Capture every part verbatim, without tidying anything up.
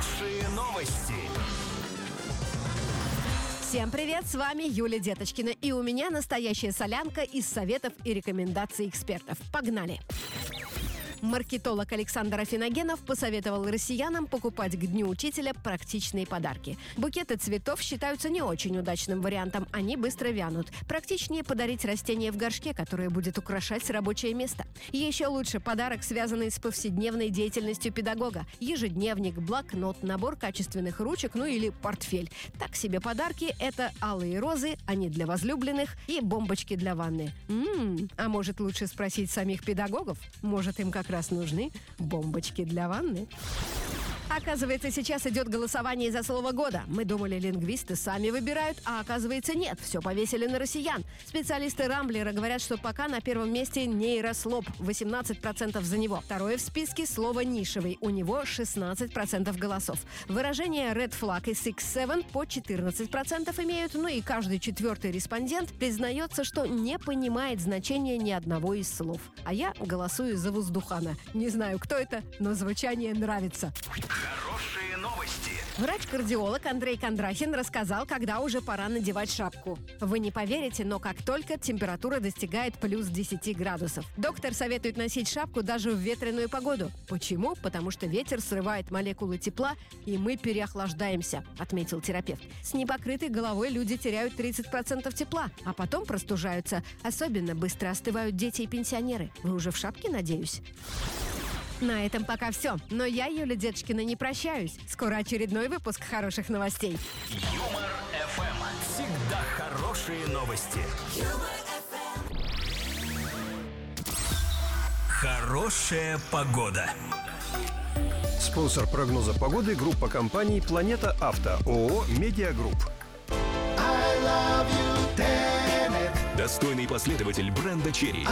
Хорошие новости. Всем привет, с вами Юлия Деточкина. И у меня настоящая солянка из советов и рекомендаций экспертов. Погнали! Маркетолог Александр Афиногенов посоветовал россиянам покупать к Дню Учителя практичные подарки. Букеты цветов считаются не очень удачным вариантом, они быстро вянут. Практичнее подарить растение в горшке, которое будет украшать рабочее место. Еще лучше подарок, связанный с повседневной деятельностью педагога. Ежедневник, блокнот, набор качественных ручек, ну или портфель. Так себе подарки – это алые розы, они для возлюбленных, и бомбочки для ванны. М-м, а может лучше спросить самих педагогов? Может им как раз нужны бомбочки для ванны? Оказывается, сейчас идет голосование за слово года. Мы думали, лингвисты сами выбирают, а оказывается нет. Все повесили на россиян. Специалисты Рамблера говорят, что пока на первом месте нейрослоп. восемнадцать процентов за него. Второе в списке слово нишевый. У него шестнадцать процентов голосов. Выражение red flag и six seven по четырнадцать процентов имеют. Ну и каждый четвертый респондент признается, что не понимает значения ни одного из слов. А я голосую за воздухана. Не знаю, кто это, но звучание нравится. Хорошие новости. Врач-кардиолог Андрей Кондрахин рассказал, когда уже пора надевать шапку. Вы не поверите, но как только температура достигает плюс десять градусов. Доктор советует носить шапку даже в ветреную погоду. Почему? Потому что ветер срывает молекулы тепла, и мы переохлаждаемся, отметил терапевт. С непокрытой головой люди теряют тридцать процентов тепла, а потом простужаются. Особенно быстро остывают дети и пенсионеры. Вы уже в шапке, надеюсь? На этом пока все. Но я, Юлия Деточкина, не прощаюсь. Скоро очередной выпуск хороших новостей. Юмор эф эм. Всегда хорошие новости. Хорошая погода. Спонсор прогноза погоды — группа компаний «Планета Авто», ООО «Медиагрупп». Достойный последователь бренда Chery.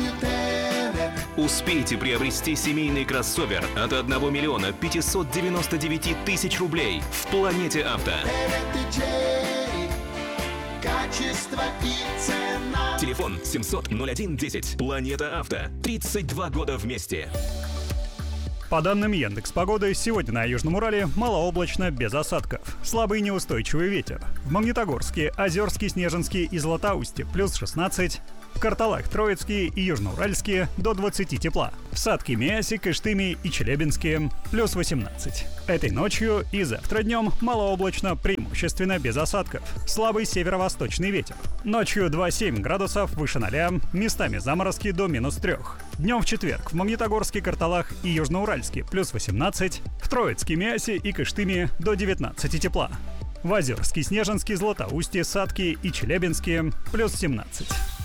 Успейте приобрести семейный кроссовер от одного миллиона пятьсот девяносто девять тысяч рублей в «Планете Авто». Качество и цена. Телефон семьсот ноль один десять. «Планета Авто». тридцать два года вместе. По данным Яндекс.Погоды, сегодня на Южном Урале малооблачно, без осадков. Слабый неустойчивый ветер. В Магнитогорске, Озерске, Снежинске и Златоусте плюс шестнадцать. В Карталах, Троицкие и Южноуральские до двадцати тепла. В Сатке, Миасе, Кыштыме и Челябинске плюс восемнадцать. Этой ночью и завтра днем малооблачно, преимущественно без осадков. Слабый северо-восточный ветер. Ночью два-семь градусов выше ноля, местами заморозки до минус трех. Днем в четверг в Магнитогорске, Карталах и Южноуральске плюс восемнадцать. В Троицке, Миасе и Кыштыме до девятнадцати тепла. В Озерске, Снежинске, Златоусте, Сатке и Челябинске плюс семнадцать.